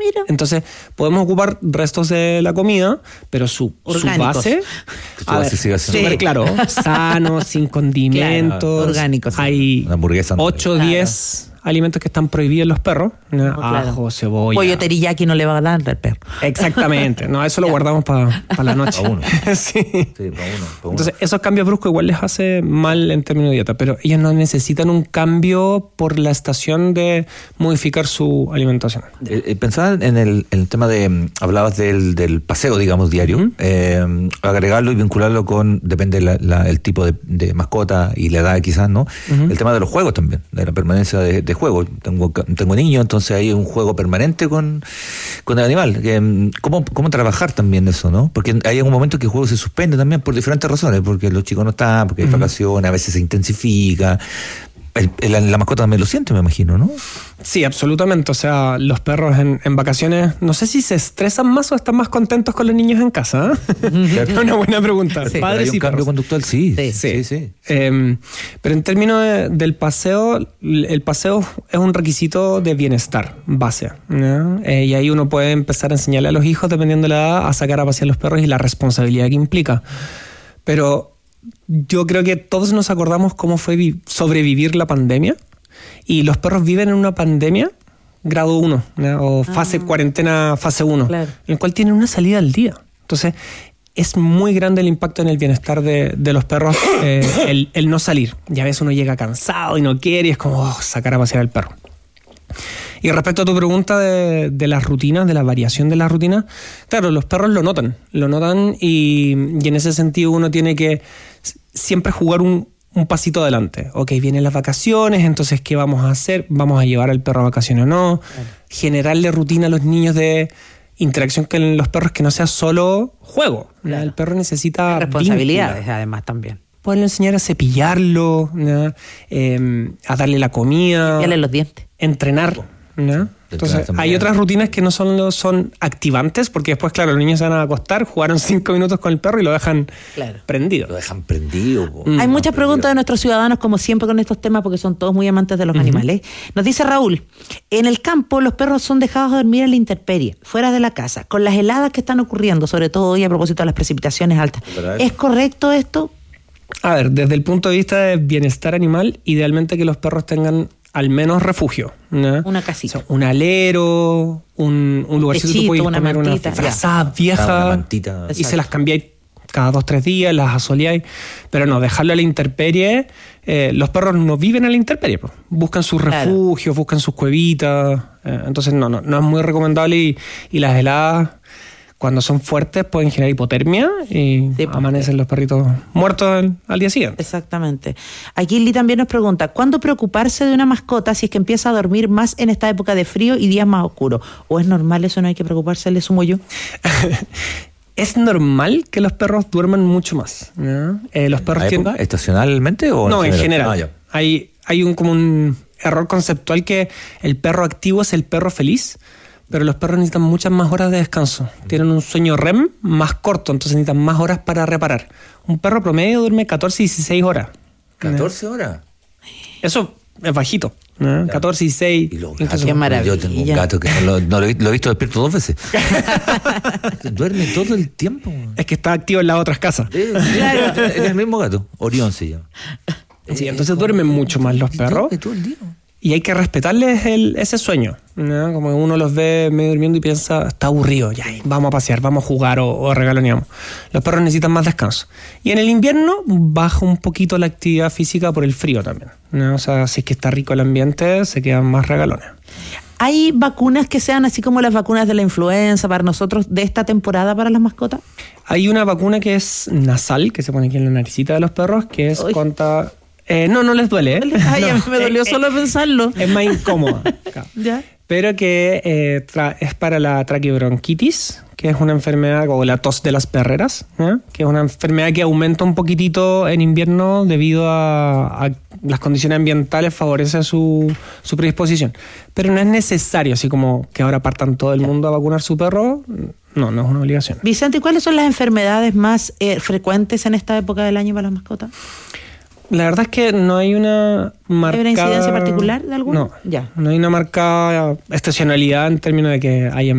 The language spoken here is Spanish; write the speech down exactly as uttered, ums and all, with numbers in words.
mira. Entonces, podemos ocupar restos de la comida, pero su, su base, su base ver, sigue siendo súper claro, sano, sin condimentos, claro, orgánicos. Hay ocho o diez alimentos que están prohibidos en los perros, ¿no? Oh, claro. Ajo, cebolla. Pollo teriyaki no le va a dar al perro. Exactamente, no, eso lo guardamos para pa la noche. Pa uno. Sí. Sí, pa uno, pa uno. Entonces, esos cambios bruscos igual les hace mal en términos de dieta, pero ellos no necesitan un cambio por la estación de modificar su alimentación. Eh, eh, pensaba en el, en el tema de, hablabas del, del paseo, digamos, diario, uh-huh. eh, agregarlo y vincularlo con, depende la, la, el tipo de, de mascota y la edad quizás, ¿no? Uh-huh. El tema de los juegos también, de la permanencia de, de juego. Tengo, tengo niños, entonces hay un juego permanente con, con el animal. ¿Cómo, ¿Cómo trabajar también eso, no? Porque hay un momento que el juego se suspende también por diferentes razones, porque los chicos no están, porque hay uh-huh. vacaciones, a veces se intensifica. El, el, la mascota también lo siente, me imagino, ¿no? Sí, absolutamente. O sea, los perros en, en vacaciones, no sé si se estresan más o están más contentos con los niños en casa. ¿eh? Es una buena pregunta. Sí, Padres hay un y cambio perros. conductual, sí. Sí, sí. sí, sí. Eh, pero en términos de, del paseo, el paseo es un requisito de bienestar base, ¿no? Eh, y ahí uno puede empezar a enseñarle a los hijos, dependiendo de la edad, a sacar a pasear los perros y la responsabilidad que implica. Pero yo creo que todos nos acordamos cómo fue vi- sobrevivir la pandemia, y los perros viven en una pandemia grado uno, ¿no? O fase ah. cuarentena fase uno, claro. En el cual tienen una salida al día. Entonces es muy grande el impacto en el bienestar de, de los perros, eh, el, el no salir. Y a veces uno llega cansado y no quiere y es como oh, sacar a pasear al perro. Y respecto a tu pregunta de, de las rutinas, de la variación de las rutinas, claro, los perros lo notan, lo notan y, y en ese sentido uno tiene que siempre jugar un, un pasito adelante. Ok, vienen las vacaciones, entonces ¿qué vamos a hacer? ¿Vamos a llevar al perro a vacaciones o no? Claro. Generarle rutina a los niños de interacción con los perros que no sea solo juego. Claro. El perro necesita responsabilidades, vínculo. Además también. Poderle enseñar a cepillarlo, ¿no? eh, a darle la comida. Limpiarle los dientes. Entrenar, ¿no? Entonces, hay otras rutinas que no son, son activantes, porque después, claro, los niños se van a acostar, jugaron cinco minutos con el perro y lo dejan claro. prendido. Lo dejan prendido. Mm. Hay muchas preguntas de nuestros ciudadanos, como siempre, con estos temas, porque son todos muy amantes de los uh-huh. animales. Nos dice Raúl, en el campo los perros son dejados dormir en la intemperie, fuera de la casa, con las heladas que están ocurriendo, sobre todo hoy a propósito de las precipitaciones altas. ¿Es correcto esto? A ver, desde el punto de vista de bienestar animal, idealmente que los perros tengan al menos refugio, ¿no? Una casita. O sea, un alero, un, un lugarcito que tú puedes poner mantita, una frazada vieja ah, una mantita, y exacto. Se las cambiáis cada dos, tres días, las asoleáis, pero no, dejarlo a la intemperie. Eh, los perros no viven a la intemperie, pues. Buscan sus claro. refugios, buscan sus cuevitas, eh, entonces no, no, no es muy recomendable y, y las heladas cuando son fuertes pueden generar hipotermia y sí, amanecen los perritos muertos al, al día siguiente. Exactamente. Aquí Lee también nos pregunta, ¿cuándo preocuparse de una mascota si es que empieza a dormir más en esta época de frío y días más oscuros? ¿O es normal eso, no hay que preocuparse, le sumo yo? Es normal que los perros duerman mucho más, ¿no? Eh, los perros tienen... ¿Estacionalmente o no, en general? general? En general. Ah, hay, hay un, como un error conceptual que el perro activo es el perro feliz, pero los perros necesitan muchas más horas de descanso. Tienen un sueño R E M más corto, entonces necesitan más horas para reparar. Un perro promedio duerme catorce, dieciséis horas. ¿catorce horas? Eso es bajito, ¿no? Claro. catorce, dieciséis. Y los gatos, qué maravilla. Yo tengo un gato que no lo, no lo, he, lo he visto despierto dos veces. Duerme todo el tiempo. Es que está activo en las otras casas. Es, claro. Es el mismo gato, Orión se llama. Sí, eh, entonces duermen mucho más los perros. Todo el día. Y hay que respetarles el, ese sueño, ¿no? Como uno los ve medio durmiendo y piensa, está aburrido, ya, vamos a pasear, vamos a jugar o, o regaloneamos. Los perros necesitan más descanso. Y en el invierno baja un poquito la actividad física por el frío también, ¿no? O sea, si es que está rico el ambiente, se quedan más regalones. ¿Hay vacunas que sean así como las vacunas de la influenza para nosotros de esta temporada para las mascotas? Hay una vacuna que es nasal, que se pone aquí en la naricita de los perros, que es Uy. contra... Eh, no, no les duele. ¿eh? Ay, no. a mí me dolió eh, solo eh, pensarlo. Es más incómoda. ¿Ya? Pero que eh, tra- es para la traqueobronquitis, que es una enfermedad, o la tos de las perreras, ¿eh? Que es una enfermedad que aumenta un poquitito en invierno debido a, a las condiciones ambientales, favorece su, su predisposición. Pero no es necesario, así como que ahora partan todo el mundo a vacunar su perro. No, no es una obligación. Vicente, ¿cuáles son las enfermedades más eh, frecuentes en esta época del año para las mascotas? La verdad es que no hay una marcada... ¿Hay una incidencia particular de alguna? No, ya. No hay una marcada estacionalidad en términos de que haya